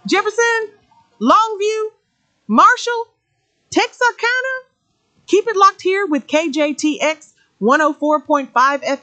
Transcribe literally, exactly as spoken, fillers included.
Jefferson, Longview, Marshall, Texarkana. Keep it locked here with K J T X one oh four point five F